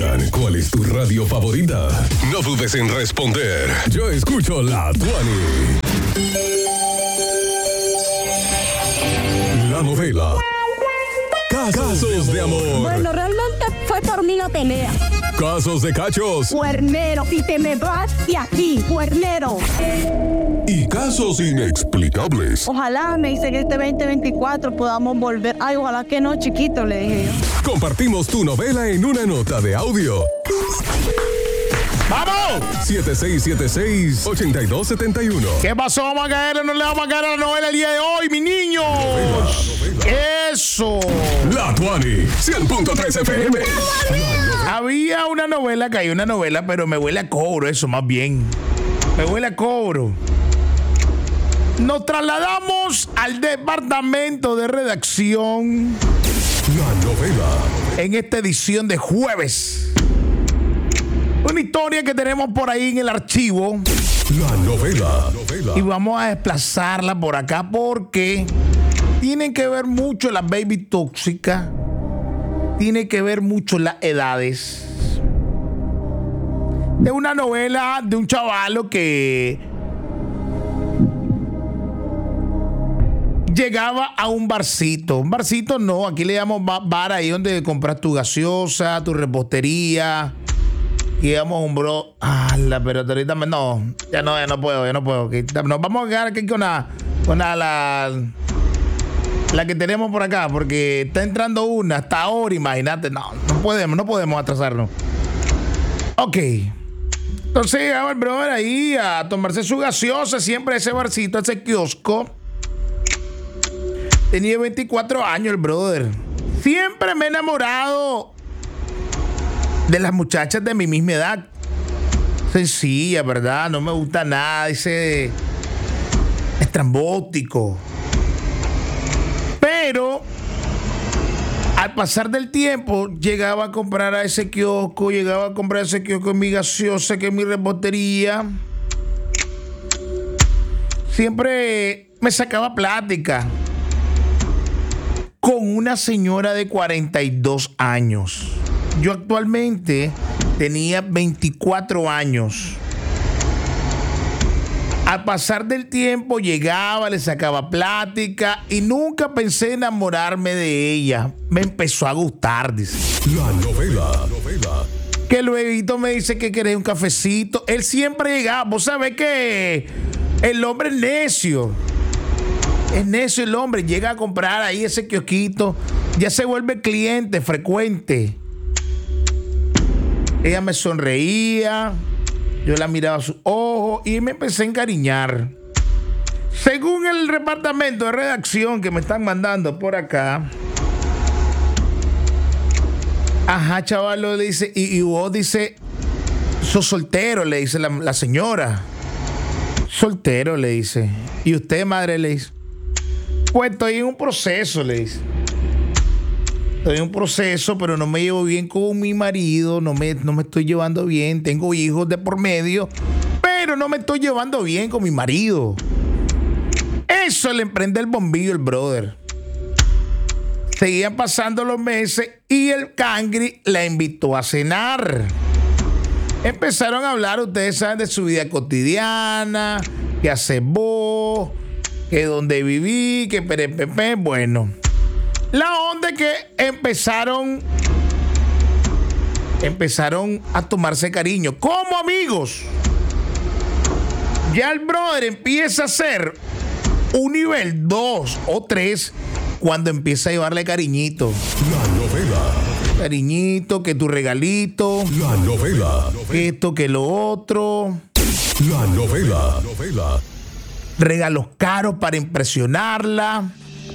preguntan cuál es tu radio favorita, no dudes en responder. Yo escucho La Tuani. La novela Casos de amor. Bueno, realmente fue por mí no tenía. Casos de cachos. Cuernero, si te me vas de aquí, cuernero. Y casos inexplicables. Ojalá, me dice que este 2024 podamos volver. Ay, ojalá que no, chiquito, le dije yo. Compartimos tu novela en una nota de audio. ¡Vamos! 7676-8271. ¿Qué pasó? Vamos a caer, no le vamos a caer a la novela el día de hoy, mi niño. Eso. La Tuani, 100.3 FM. Había una novela, cayó una novela, pero me huele a cobro, eso más bien. Me huele a cobro. Nos trasladamos al departamento de redacción. La novela. En esta edición de jueves. Una historia que tenemos por ahí en el archivo. La novela. Y vamos a desplazarla por acá porque tienen que ver mucho las baby tóxicas. Tiene que ver mucho las edades. De una novela de un chavalo que llegaba a un barcito. Un barcito no, aquí le llamamos bar, ahí donde compras tu gaseosa, tu repostería. Y íbamos a un bro. Pero ahorita no, ya no puedo. Nos vamos a quedar aquí con la que tenemos por acá, porque está entrando una hasta ahora, imagínate. No podemos atrasarnos. Ok. Entonces llegaba el brother ahí a tomarse su gaseosa, siempre ese barcito, ese kiosco. Tenía 24 años el brother. Siempre me he enamorado de las muchachas de mi misma edad. Sencilla, ¿verdad? No me gusta nada, dice estrambótico. Pero al pasar del tiempo llegaba a comprar a ese kiosco, en mi gaseosa, que en mi repostería. Siempre me sacaba plática con una señora de 42 años. Yo actualmente tenía 24 años. Al pasar del tiempo llegaba, le sacaba plática y nunca pensé enamorarme de ella. Me empezó a gustar, dice. La novela. Que luego me dice que querés un cafecito. Él siempre llegaba. Vos sabés que el hombre es necio. Es necio el hombre. Llega a comprar ahí ese kiosquito. Ya se vuelve cliente frecuente. Ella me sonreía. Yo la miraba a sus ojos y me empecé a encariñar. Según el departamento de redacción que me están mandando por acá. Ajá, chaval, le dice. Y vos dice, sos soltero, le dice la señora. Soltero, le dice. ¿Y usted, madre? Le dice. Pues estoy en un proceso, le dice. Estoy en un proceso, pero no me llevo bien con mi marido, no me estoy llevando bien, tengo hijos de por medio, pero no me estoy llevando bien con mi marido. Eso le prende el bombillo el brother. Seguían pasando los meses y el cangri la invitó a cenar. Empezaron a hablar, ustedes saben, de su vida cotidiana, qué hace vos, que dónde viví, que perepepe, bueno. La onda es que empezaron a tomarse cariño como amigos. Ya el brother empieza a ser un nivel 2 o 3 cuando empieza a llevarle cariñito. La novela. Cariñito, que tu regalito. La novela. Que esto, que lo otro. La novela. Regalos caros para impresionarla.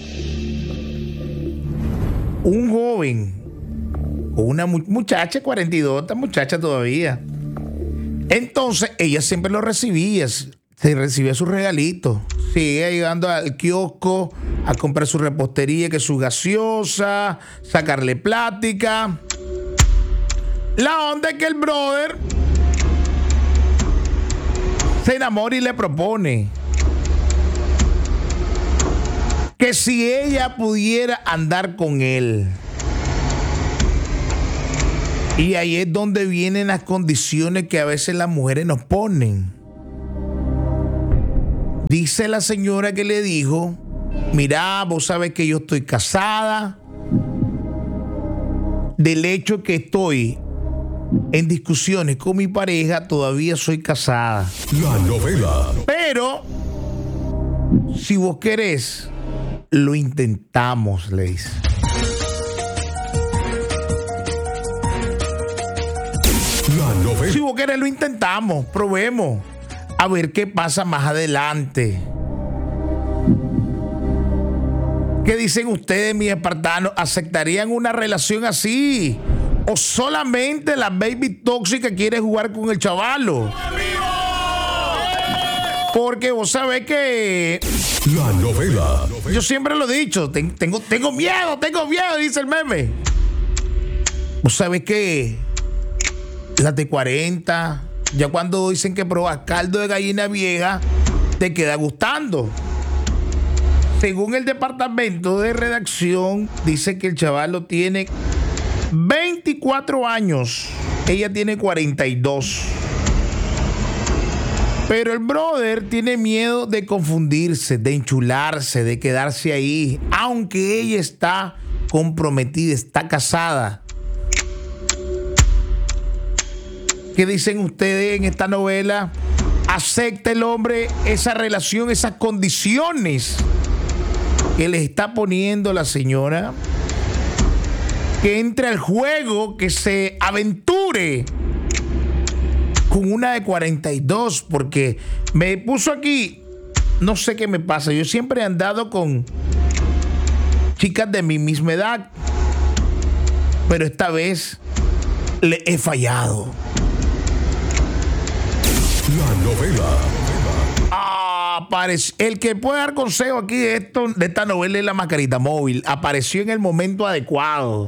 Un joven o una muchacha, 42, esta muchacha todavía. Entonces, ella siempre lo recibía, se recibía sus regalitos. Sigue llegando al kiosco a comprar su repostería, que su gaseosa, sacarle plática. La onda es que el brother se enamora y le propone que si ella pudiera andar con él. Y ahí es donde vienen las condiciones que a veces las mujeres nos ponen. Dice la señora que le dijo, mira, vos sabés que yo estoy casada. Del hecho que estoy en discusiones con mi pareja, todavía soy casada. La novela. Pero, si vos querés, lo intentamos, le dice. La novela. Si vos querés, lo intentamos, probemos. A ver qué pasa más adelante. ¿Qué dicen ustedes, mis espartanos? ¿Aceptarían una relación así? ¿O solamente la baby tóxica quiere jugar con el chavalo? Porque vos sabés que La novela. yo siempre lo he dicho, tengo miedo, dice el meme. Vos sabés que las de 40, ya cuando dicen que probas caldo de gallina vieja, te queda gustando. Según el departamento de redacción, dice que el chavalo tiene 24 años. Ella tiene 42. Pero el brother tiene miedo de confundirse, de enchularse, de quedarse ahí. Aunque ella está comprometida, está casada. ¿Qué dicen ustedes en esta novela? ¿Acepta el hombre esa relación, esas condiciones que le está poniendo la señora? Que entre al juego, que se aventure con una de 42, porque me puso aquí, no sé qué me pasa, yo siempre he andado con chicas de mi misma edad, pero esta vez le he fallado. La novela. El que puede dar consejo aquí de esta novela es la mascarita móvil. Apareció en el momento adecuado.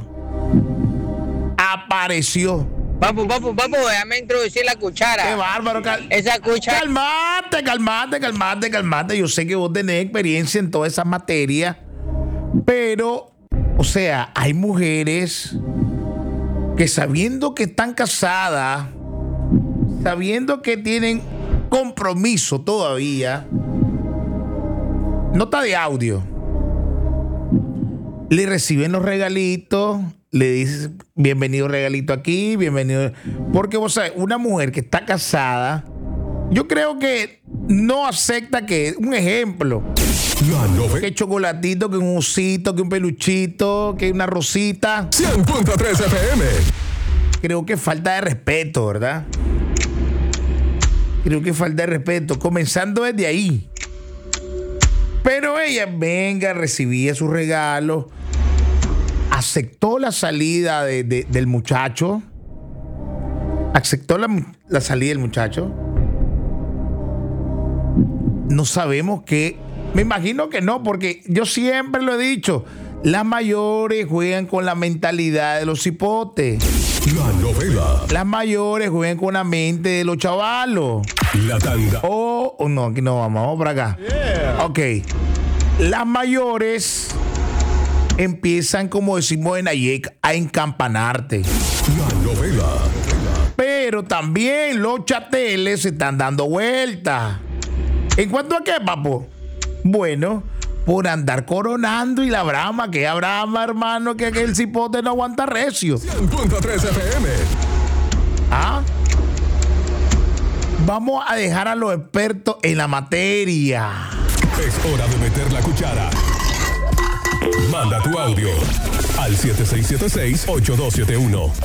Apareció. Papu, déjame introducir la cuchara. Qué bárbaro. Esa cuchara. Calmate. Yo sé que vos tenés experiencia en toda esa materia. Pero, o sea, hay mujeres que sabiendo que están casadas, sabiendo que tienen compromiso todavía, nota de audio, le reciben los regalitos, le dices bienvenido regalito aquí, bienvenido, porque vos sabés, una mujer que está casada, yo creo que no acepta que, un ejemplo, La novela. que chocolatito, que un osito, que un peluchito, que una rosita. 100.3 FM. Creo que falta de respeto, ¿verdad? Creo que falta de respeto, comenzando desde ahí. Pero ella, venga, recibía su regalo, aceptó la salida del muchacho, aceptó la salida del muchacho. No sabemos qué, me imagino que no, porque yo siempre lo he dicho, las mayores juegan con la mentalidad de los cipotes. La novela. Las mayores juegan con la mente de los chavalos. La tanda. Oh, no, aquí no vamos por acá. Ok. Las mayores empiezan, como decimos en Ayek, a encampanarte. La novela. Pero también los chateles se están dando vueltas. ¿En cuanto a qué, papo? Bueno, por andar coronando y la brama, que brama, hermano, que aquel cipote no aguanta recio. 100.3 FM. ¿Ah? Vamos a dejar a los expertos en la materia. Es hora de meter la cuchara. Manda tu audio al 7676-8271.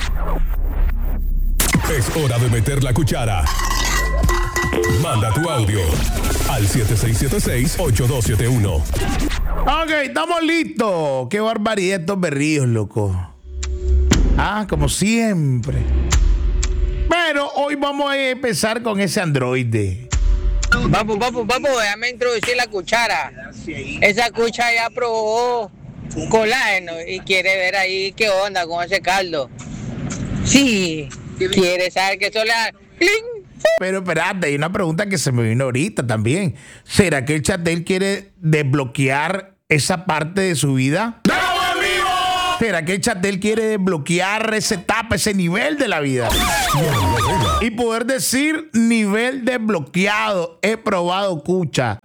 Es hora de meter la cuchara. Manda tu audio al 7676-8271. Ok, estamos listos. Qué barbaridad estos berríos, loco. Ah, como siempre. Pero hoy vamos a empezar con ese androide. Papu, déjame introducir la cuchara. Esa cuchara ya probó colágeno y quiere ver ahí qué onda con ese caldo. Sí, quiere saber que eso le da ¡cling! Pero espérate, hay una pregunta que se me vino ahorita también. ¿Será que el Chatel quiere desbloquear esa parte de su vida? ¡Bravo en vivo! ¿Será que Chatel quiere desbloquear esa etapa, ese nivel de la vida? Y poder decir nivel desbloqueado, he probado cucha.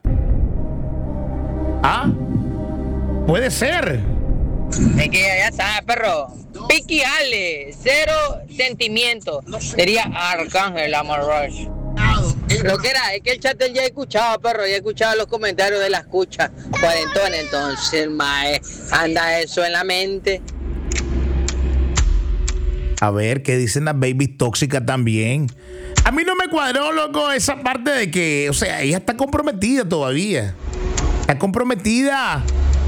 ¿Ah? Puede ser. Es que ya sabes, perro. Piqui Ale, cero sentimiento. Sería Arcángel Amarrush. Lo que era, es que el Chatel ya escuchaba, perro, ya escuchaba los comentarios de la escucha cuarentona, entonces, mae, anda eso en la mente. A ver, ¿qué dicen las babies tóxicas también? A mí no me cuadró, loco, esa parte de que, o sea, ella está comprometida todavía. Está comprometida.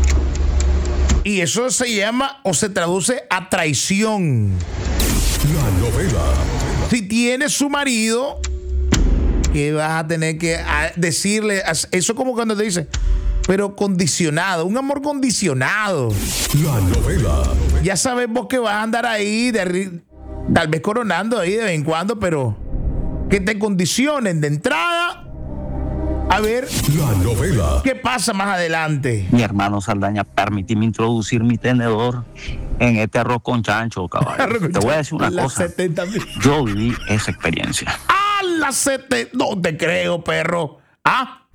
Y eso se llama o se traduce a traición. La novela. Si tiene su marido, que vas a tener que decirle, eso como cuando te dice, pero condicionado, un amor condicionado. La novela. Ya sabes vos que vas a andar ahí, tal vez coronando ahí de vez en cuando, pero que te condicionen de entrada. A ver, La novela. ¿qué pasa más adelante? Mi hermano Saldaña, permíteme introducir mi tenedor en este arroz con chancho, caballo. Te voy a decir una cosa. Yo viví esa experiencia. No te creo, perro. ¿Ah?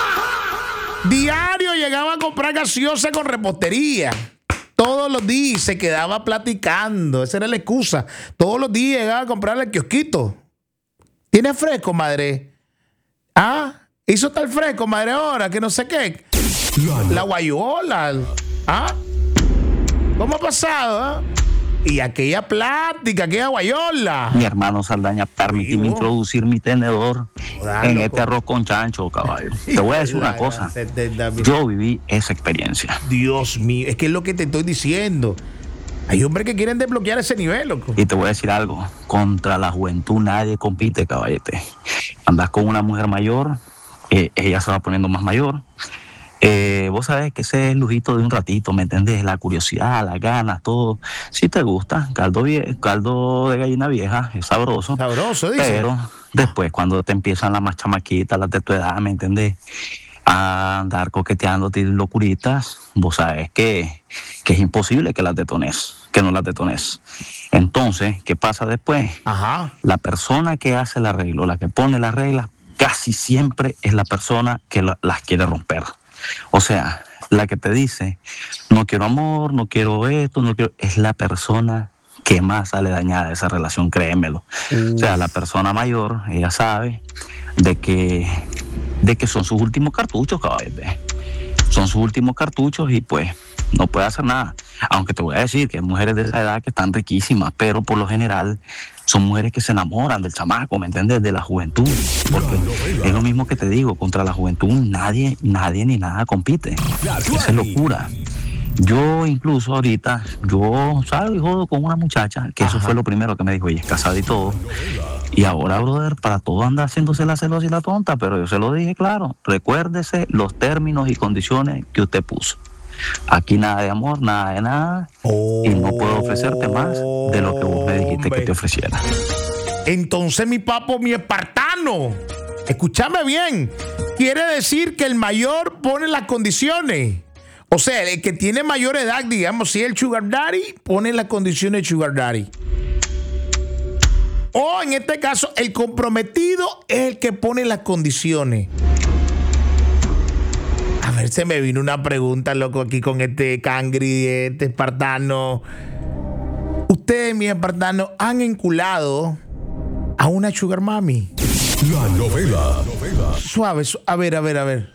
Diario llegaba a comprar gaseosa con repostería. Todos los días se quedaba platicando. Esa era la excusa. Todos los días llegaba a comprar el kiosquito. ¿Tiene fresco, madre? ¿Ah? ¿Hizo tal fresco, madre, ahora? Que no sé qué. La guayola. ¿Ah? ¿Cómo ha pasado? ¿Ah? Y aquella plática, aquella guayola. Mi hermano Saldaña, permíteme introducir mi tenedor en este arroz con chancho, caballo. Te voy a decir una cosa. Yo viví esa experiencia. Dios mío, es que es lo que te estoy diciendo. Hay hombres que quieren desbloquear ese nivel, loco. Y te voy a decir algo. Contra la juventud nadie compite, caballete. Andas con una mujer mayor, ella se va poniendo más mayor. Vos sabés que ese es el lujito de un ratito, ¿me entendés? La curiosidad, las ganas, todo. Si te gusta, caldo de gallina vieja, es sabroso. Sabroso, dice. Pero después, cuando te empiezan las más chamaquitas, las de tu edad, ¿me entendés? A andar coqueteándote y locuritas, vos sabés que es imposible que las detones, que no las detones. Entonces, ¿qué pasa después? Ajá. La persona que hace el arreglo, la que pone las reglas, casi siempre es la persona que las quiere romper. O sea, la que te dice, no quiero amor, no quiero esto, no quiero... Es la persona que más sale dañada de esa relación, créemelo. O sea, la persona mayor, ella sabe de que son sus últimos cartuchos, caballos. Son sus últimos cartuchos y pues no puede hacer nada. Aunque te voy a decir que hay mujeres de esa edad que están riquísimas, pero por lo general son mujeres que se enamoran del chamaco, ¿me entiendes? De la juventud. Porque es lo mismo que te digo, contra la juventud nadie ni nada compite. Esa es locura. Yo incluso ahorita, yo salgo y jodo con una muchacha, que eso fue lo primero que me dijo, ella es casada y todo. Y ahora, brother, para todo anda haciéndose la celosa y la tonta, pero yo se lo dije claro, recuérdese los términos y condiciones que usted puso. Aquí nada de amor, nada de nada, y no puedo ofrecerte más de lo que vos me dijiste que te ofreciera. Entonces, mi papo, mi espartano, escúchame bien, quiere decir que el mayor pone las condiciones. O sea, el que tiene mayor edad, digamos, si es el sugar daddy, pone las condiciones de sugar daddy. O en este caso, el comprometido es el que pone las condiciones. A ver, se me vino una pregunta, loco, aquí con este cangri, este espartano. Ustedes, mis espartanos, han enculado a una sugar mami. La novela. Suave, a ver.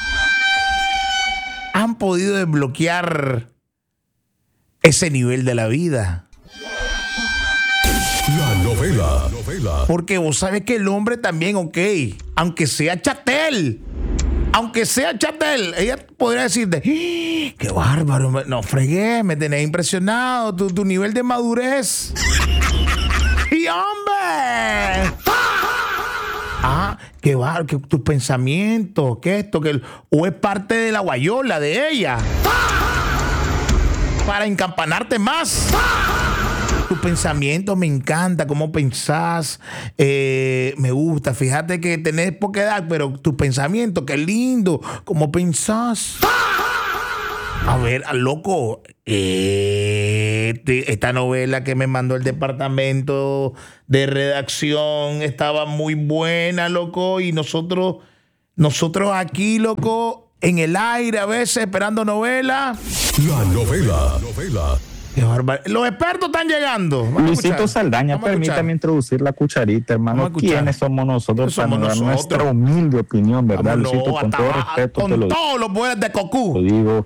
¿Han podido desbloquear ese nivel de la vida? La novela. Porque vos sabés que el hombre también, ok, aunque sea Chatel, ella podría decirte, qué bárbaro, no fregué, me tenés impresionado, tu nivel de madurez. Y hombre, qué bárbaro, que tus pensamientos, que esto, o es parte de la guayola de ella, para encampanarte más. Tu pensamiento me encanta, cómo pensás, me gusta. Fíjate que tenés poca edad, pero tu pensamiento, qué lindo, cómo pensás. A ver, loco, esta novela que me mandó el departamento de redacción estaba muy buena, loco, y nosotros aquí, loco, en el aire a veces esperando novela. La novela. Qué bárbaro. Los expertos están llegando. Vamos a Luisito escuchar. Saldaña, Vamos a escuchar. permítame introducir la cucharita, hermano. Vamos a escuchar. ¿Quiénes somos nosotros Somos para dar nosotros. nuestra humilde opinión, verdad, Vámonos, Luisito? Con todo respeto te con lo todos los poderes de lo Cocú. digo.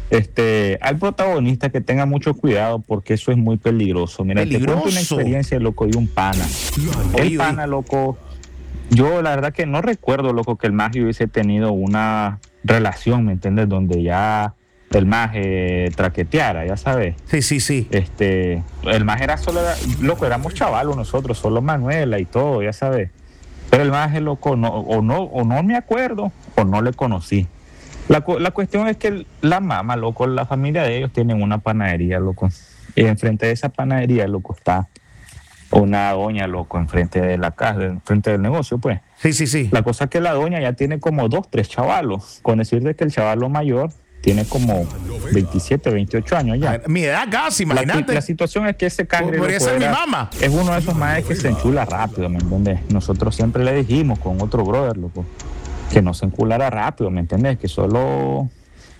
Al protagonista que tenga mucho cuidado porque eso es muy peligroso. Mira, te cuento una Peligroso. experiencia, loco, de un pana. Oye, El pana, loco, yo la verdad que no recuerdo, loco, que el maje hubiese tenido una relación, ¿me entiendes? Donde ya el maje traqueteara, ya sabes. Sí. El maje era solo, loco, éramos chavalos nosotros, solo Manuela y todo, ya sabes. Pero el maje, loco, no me acuerdo o no le conocí. La cuestión es que la mamá, loco, la familia de ellos tienen una panadería, loco. Y enfrente de esa panadería, loco, está una doña, loco, enfrente de la casa, enfrente del negocio, pues. Sí. La cosa es que la doña ya tiene como 2, 3 chavalos. Con decirte que el chavalo mayor tiene como 27, 28 años ya. Mi edad casi, imagínate. La situación es que ese cangre, Podría loco, ser mi mamá. es uno de esos maes que se enchula rápido, ¿me entiendes? Nosotros siempre le dijimos con otro brother, loco, que no se enculara rápido, ¿me entiendes? Que solo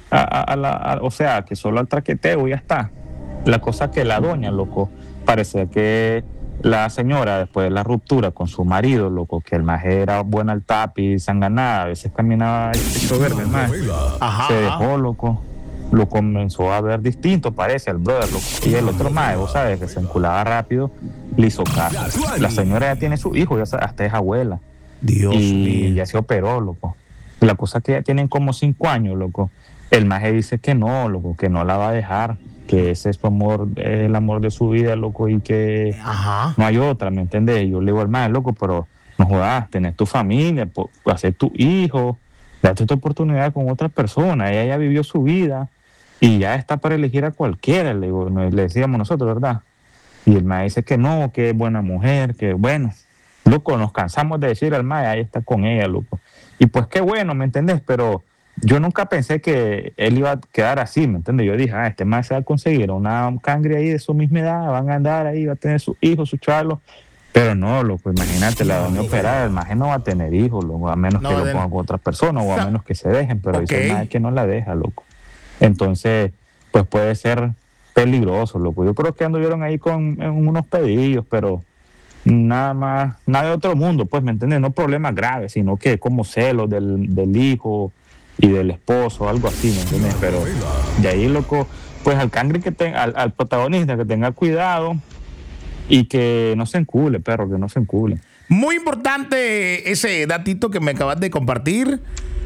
que solo al traqueteo y ya está. La cosa que la doña, loco, parece que la señora, después de la ruptura con su marido, loco, que el maje era buena al tapiz, sanganada, a veces caminaba hecho verde, el maje, se dejó, loco, lo comenzó a ver distinto, parece, al brother, loco. Y el otro maje, vos sabes, que se enculaba rápido, le hizo caso. La señora ya tiene su hijo, ya hasta es abuela. Dios Y mío. ya se operó, loco. La cosa es que ya tienen como 5 años, loco. El maje dice que no, loco, que no la va a dejar, que ese es su amor, el amor de su vida, loco, y que no hay otra, ¿me entiendes? Yo le digo al maje, loco, pero no jodas, tenés tu familia, hacer tu hijo, date tu oportunidad con otra persona. Ella ya vivió su vida y ya está para elegir a cualquiera, le digo, le decíamos nosotros, ¿verdad? Y el maje dice que no, que es buena mujer, que bueno. Loco, nos cansamos de decir al maje, ahí está con ella, loco. Y pues qué bueno, ¿me entendés? Pero yo nunca pensé que él iba a quedar así, ¿me entiendes? Yo dije, este maje se va a conseguir una cangre ahí de su misma edad, van a andar ahí, va a tener sus hijos, sus charlos. Pero no, loco, imagínate, la doña operada, el maje no va a tener hijos, loco, a menos que lo pongan con otra persona o a menos que se dejen, pero dice el maje que no la deja, loco. Entonces, pues puede ser peligroso, loco. Yo creo que anduvieron ahí en unos pedillos, pero nada de otro mundo, pues, ¿me entiendes? No problemas graves, sino que como celos del hijo y del esposo, algo así, ¿me entiendes? Pero de ahí, loco, pues al cangre al protagonista que tenga cuidado y que no se encule, perro, que no se encule. Muy importante ese datito que me acabas de compartir.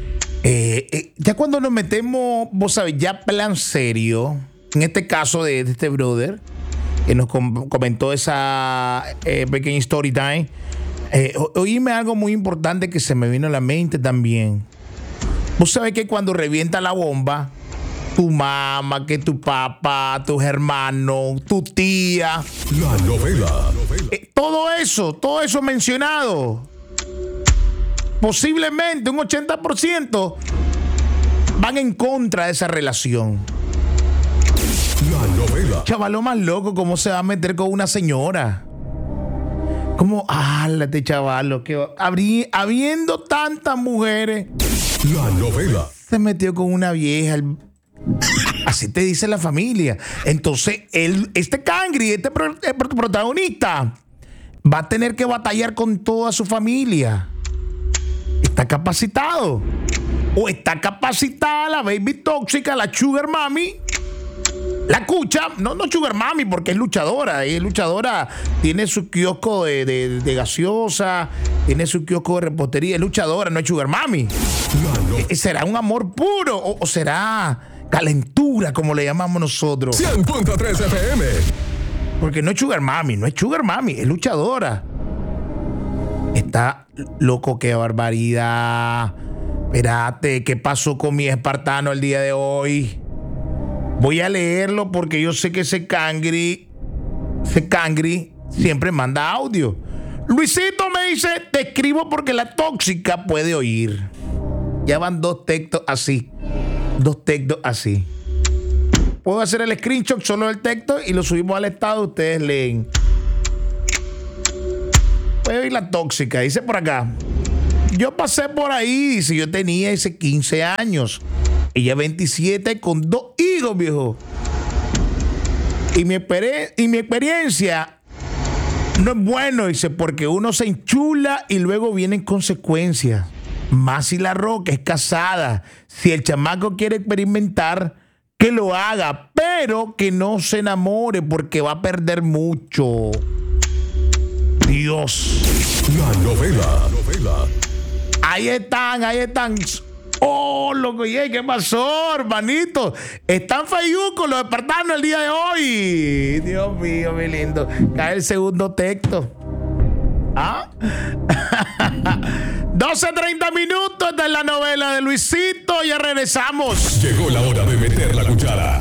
Ya cuando nos metemos, vos sabés, ya plan serio, en este caso de este brother, que nos comentó esa pequeña story time, oíme algo muy importante que se me vino a la mente también. Vos sabés que cuando revienta la bomba, tu mamá, que tu papá, tus hermanos, tu tía, La novela. todo eso mencionado, posiblemente un 80% van en contra de esa relación. La novela. Chavalo más loco, ¿cómo se va a meter con una señora? ¿Cómo? Este chavalo, que habiendo tantas mujeres, La novela. se metió con una vieja. Así te dice la familia. Entonces, este cangri, este protagonista, va a tener que batallar con toda su familia. ¿Está capacitado? ¿O está capacitada la baby tóxica, la sugar mami? La cucha, no sugar mami, porque es luchadora. Es luchadora, tiene su kiosco de gaseosa, tiene su kiosco de repostería. Es luchadora, no es sugar mami. ¿Será un amor puro o será calentura, como le llamamos nosotros? 100.3 FM. Porque no es sugar mami, es luchadora. Está loco, qué barbaridad. Espérate, ¿qué pasó con mi espartano el día de hoy? Voy a leerlo porque yo sé que ese cangri siempre manda audio. Luisito me dice, te escribo porque la tóxica puede oír. Ya van 2 textos así. Puedo hacer el screenshot solo del texto y lo subimos al estado. Ustedes leen. Voy a ver la tóxica. Dice por acá. Yo pasé por ahí. Dice, yo tenía ese 15 años. Ella 27 con 2 hijos, viejo. Y mi experiencia no es bueno, dice, porque uno se enchula y luego vienen consecuencias. Más si la Roca es casada. Si el chamaco quiere experimentar, que lo haga, pero que no se enamore porque va a perder mucho. Dios. La novela. Ahí están. Oh, loco, ¿qué pasó, hermanito? Están feyucos los espartanos el día de hoy. Dios mío, mi lindo. Cae el segundo texto. 12:30 minutos. Esta es la novela de Luisito. Ya regresamos. Llegó la hora de meter la cuchara.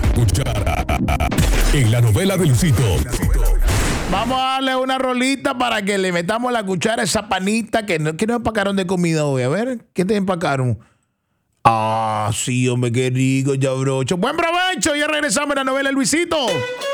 En la novela de Luisito. Vamos a darle una rolita para que le metamos la cuchara a esa panita que nos empacaron de comida hoy. A ver, ¿qué te empacaron? Sí, hombre, qué rico, ya brocho. Buen provecho, ya regresamos a la novela de Luisito.